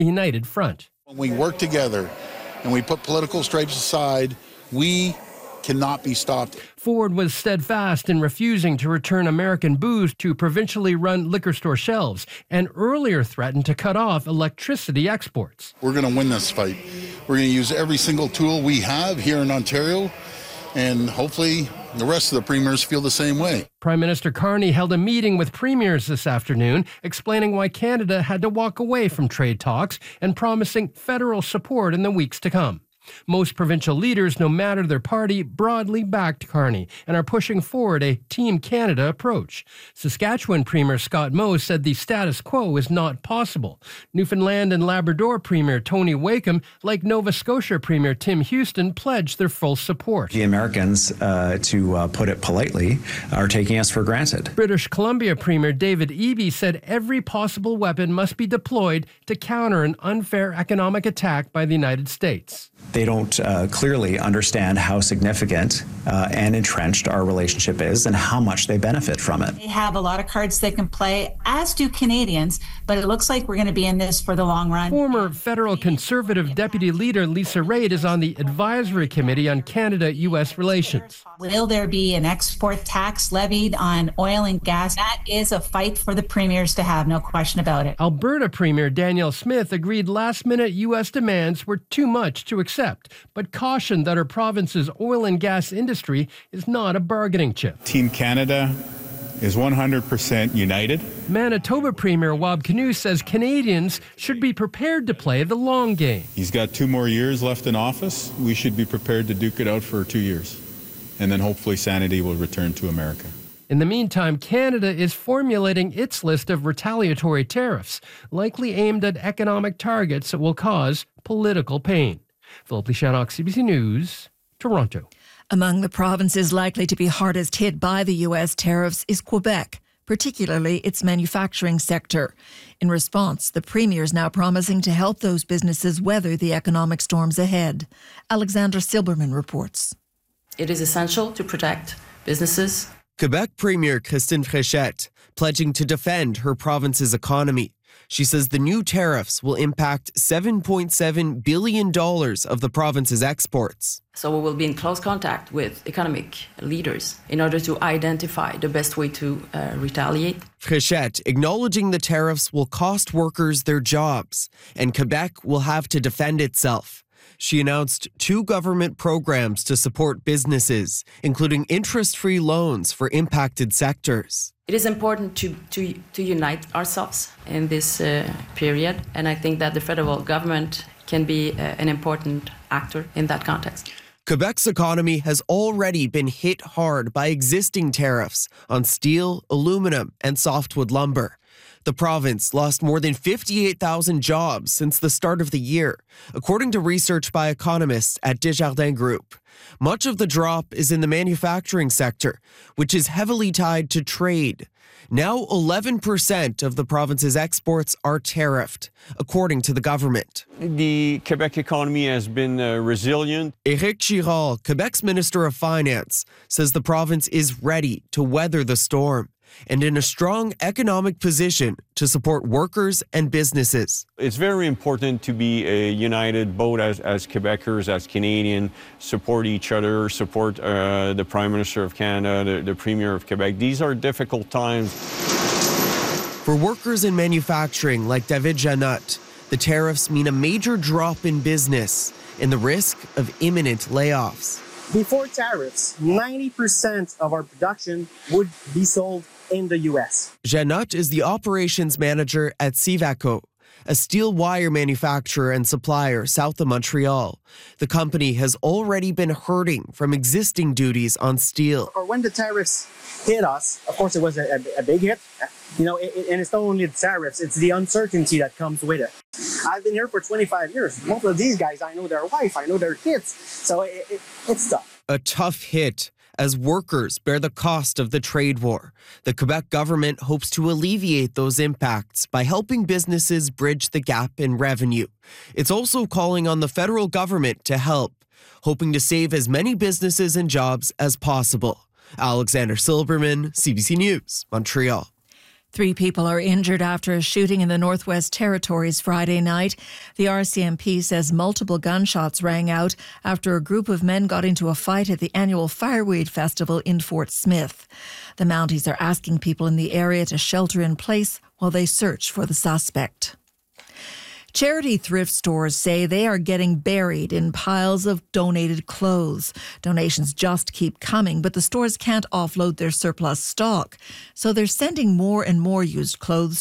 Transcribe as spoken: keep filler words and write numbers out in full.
united front. When we work together and we put political stripes aside, we cannot be stopped. Ford was steadfast in refusing to return American booze to provincially run liquor store shelves and earlier threatened to cut off electricity exports. We're going to win this fight. We're going to use every single tool we have here in Ontario, and hopefully the rest of the premiers feel the same way. Prime Minister Carney held a meeting with premiers this afternoon explaining why Canada had to walk away from trade talks and promising federal support in the weeks to come. Most provincial leaders, no matter their party, broadly backed Carney and are pushing forward a Team Canada approach. Saskatchewan Premier Scott Moe said the status quo is not possible. Newfoundland and Labrador Premier Tony Wakeham, like Nova Scotia Premier Tim Houston, pledged their full support. The Americans, uh, to uh, put it politely, are taking us for granted. British Columbia Premier David Eby said every possible weapon must be deployed to counter an unfair economic attack by the United States. They don't uh, clearly understand how significant uh, and entrenched our relationship is and how much they benefit from it. They have a lot of cards they can play, as do Canadians, but it looks like we're going to be in this for the long run. Former federal Conservative Deputy Leader Lisa Raitt is on the Advisory Committee on Canada-U S relations. Will there be an export tax levied on oil and gas? That is a fight for the premiers to have, no question about it. Alberta Premier Danielle Smith agreed last-minute U S demands were too much to accept, but cautioned that her province's oil and gas industry is not a bargaining chip. Team Canada is one hundred percent united. Manitoba Premier Wab Kinew says Canadians should be prepared to play the long game. He's got two more years left in office. We should be prepared to duke it out for two years. And then hopefully sanity will return to America. In the meantime, Canada is formulating its list of retaliatory tariffs, likely aimed at economic targets that will cause political pain. Philip Lishanok, C B C News, Toronto. Among the provinces likely to be hardest hit by the U S tariffs is Quebec, particularly its manufacturing sector. In response, the Premier is now promising to help those businesses weather the economic storms ahead. Alexandra Silberman reports. It is essential to protect businesses. Quebec Premier Christine Fréchette pledging to defend her province's economy. She says the new tariffs will impact seven point seven billion dollars of the province's exports. So we will be in close contact with economic leaders in order to identify the best way to uh, retaliate. Fréchette acknowledging the tariffs will cost workers their jobs and Quebec will have to defend itself. She announced two government programs to support businesses, including interest-free loans for impacted sectors. It is important to, to, to unite ourselves in this uh, period, and I think that the federal government can be uh, an important actor in that context. Quebec's economy has already been hit hard by existing tariffs on steel, aluminum, and softwood lumber. The province lost more than fifty-eight thousand jobs since the start of the year, according to research by economists at Desjardins Group. Much of the drop is in the manufacturing sector, which is heavily tied to trade. Now eleven percent of the province's exports are tariffed, according to the government. The Quebec economy has been uh, resilient. Éric Girard, Quebec's Minister of Finance, says the province is ready to weather the storm and in a strong economic position to support workers and businesses. It's very important to be a united both as, as Quebecers, as Canadians, support each other, support uh, the Prime Minister of Canada, the, the Premier of Quebec. These are difficult times. For workers in manufacturing like David Janot, the tariffs mean a major drop in business and the risk of imminent layoffs. Before tariffs, ninety percent of our production would be sold in the U S. Janot is the operations manager at Civaco, a steel wire manufacturer and supplier south of Montreal. The company has already been hurting from existing duties on steel. Or when the tariffs hit us, of course it was a, a, a big hit, you know, it, and it's not only the tariffs, it's the uncertainty that comes with it. I've been here for twenty-five years. Most of these guys, I know their wife, I know their kids, so it, it, it's tough. A tough hit as workers bear the cost of the trade war. The Quebec government hopes to alleviate those impacts by helping businesses bridge the gap in revenue. It's also calling on the federal government to help, hoping to save as many businesses and jobs as possible. Alexander Silberman, C B C News, Montreal. Three people are injured after a shooting in the Northwest Territories Friday night. The R C M P says multiple gunshots rang out after a group of men got into a fight at the annual Fireweed Festival in Fort Smith. The Mounties are asking people in the area to shelter in place while they search for the suspect. Charity thrift stores say they are getting buried in piles of donated clothes. Donations just keep coming, but the stores can't offload their surplus stock. So they're sending more and more used clothes